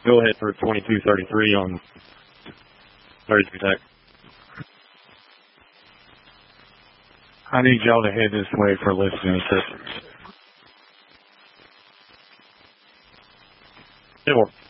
Go ahead for 2233 on emergency attack. I need y'all to head this way for listening assistance. 10-4.